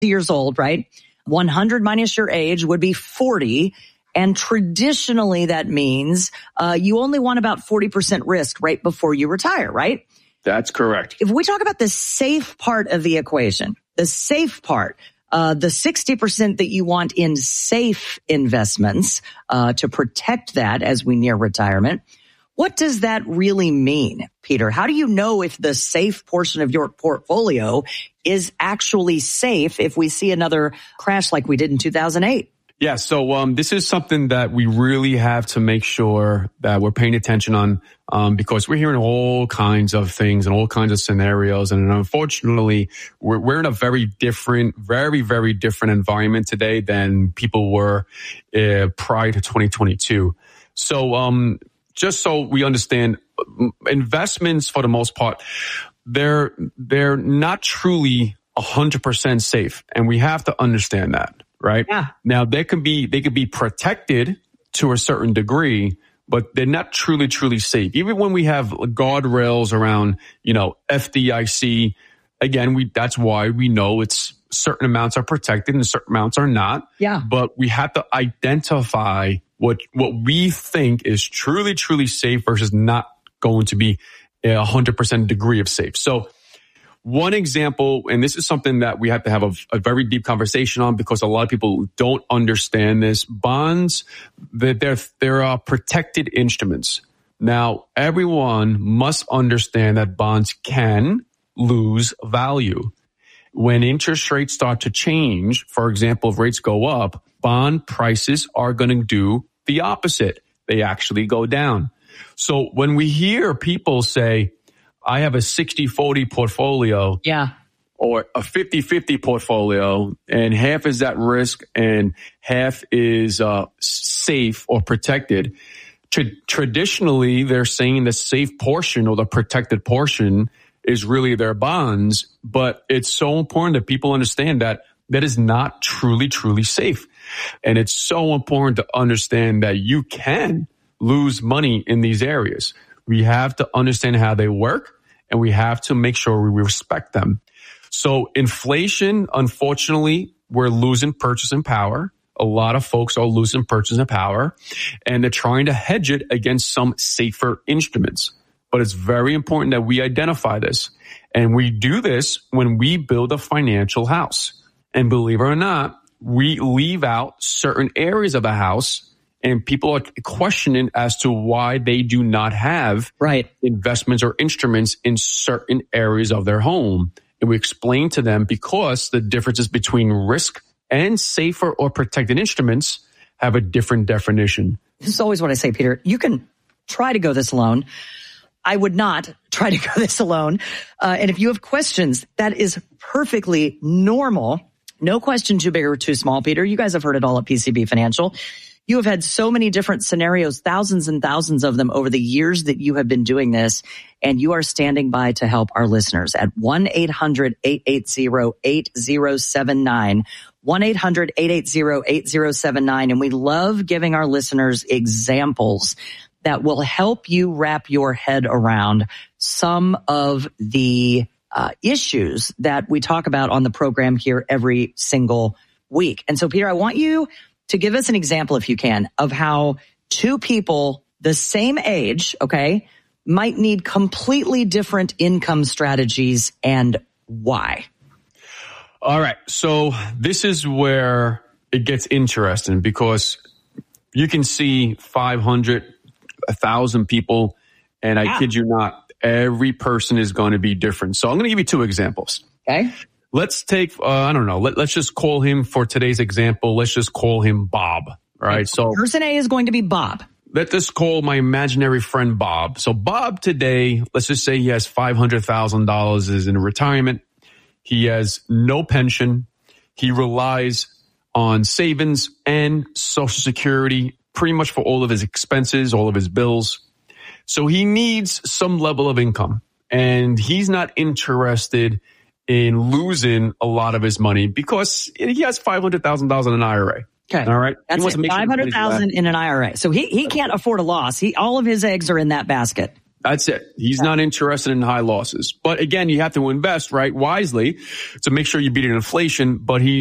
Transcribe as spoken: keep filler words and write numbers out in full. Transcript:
years old, right? one hundred minus your age would be forty. And traditionally that means uh, you only want about forty percent risk right before you retire, right? That's correct. If we talk about the safe part of the equation, the safe part, uh, the sixty percent that you want in safe investments uh, to protect that as we near retirement, what does that really mean, Peter? How do you know if the safe portion of your portfolio is actually safe if we see another crash like we did in two thousand eight? Yeah, so um, this is something that we really have to make sure that we're paying attention on um, because we're hearing all kinds of things and all kinds of scenarios. And unfortunately, we're, we're in a very different, very, very different environment today than people were uh, prior to twenty twenty-two. So um, just so we understand, investments for the most part, they're they're not truly one hundred percent safe. And we have to understand that. Right. Yeah. Now they can be, they could be protected to a certain degree, but they're not truly, truly safe. Even when we have guardrails around, you know, F D I C, again, we, that's why we know it's certain amounts are protected and certain amounts are not. Yeah. But we have to identify what, what we think is truly, truly safe versus not going to be a hundred percent degree of safe. So, one example, and this is something that we have to have a, a very deep conversation on because a lot of people don't understand this. Bonds, they're, they're, they're uh, protected instruments. Now, everyone must understand that bonds can lose value. When interest rates start to change, for example, if rates go up, bond prices are going to do the opposite. They actually go down. So when we hear people say, I have a sixty forty portfolio. Yeah. Or a fifty fifty portfolio, and half is at risk and half is uh, safe or protected. Tra- traditionally, they're saying the safe portion or the protected portion is really their bonds, but it's so important that people understand that that is not truly, truly safe. And it's so important to understand that you can lose money in these areas. We have to understand how they work, and we have to make sure we respect them. So inflation, unfortunately, we're losing purchasing power. A lot of folks are losing purchasing power, and they're trying to hedge it against some safer instruments. But it's very important that we identify this. And we do this when we build a financial house. And believe it or not, we leave out certain areas of a house, and people are questioning as to why they do not have right. investments or instruments in certain areas of their home. And we explain to them because the differences between risk and safer or protected instruments have a different definition. This is always what I say, Peter. You can try to go this alone. I would not try to go this alone. Uh, and if you have questions, that is perfectly normal. No question too big or too small, Peter. You guys have heard it all at P C B Financial. You have had so many different scenarios, thousands and thousands of them over the years that you have been doing this, and you are standing by to help our listeners at one eight hundred eight eight zero eight zero seven nine, one eight hundred eight eight zero eight zero seven nine. And we love giving our listeners examples that will help you wrap your head around some of the uh, issues that we talk about on the program here every single week. And so, Peter, I want you to give us an example, if you can, of how two people the same age, okay, might need completely different income strategies and why. All right. So this is where it gets interesting because you can see five hundred, one thousand people, and I yeah. kid you not, every person is going to be different. So I'm going to give you two examples. Okay. Let's take, uh, I don't know, let, let's just call him, for today's example, let's just call him Bob, right? Okay. So person A is going to be Bob. Let's just call my imaginary friend Bob. So Bob today, let's just say he has five hundred thousand dollars is in retirement. He has no pension. He relies on savings and Social Security pretty much for all of his expenses, all of his bills. So he needs some level of income, and he's not interested in losing a lot of his money because he has five hundred thousand dollars in an I R A. Okay. All right. That's it. five hundred thousand dollars in an I R A. So he, he can't afford a loss. He, all of his eggs are in that basket. That's it. He's yeah. not interested in high losses. But again, you have to invest, right, wisely to make sure you beat inflation, but he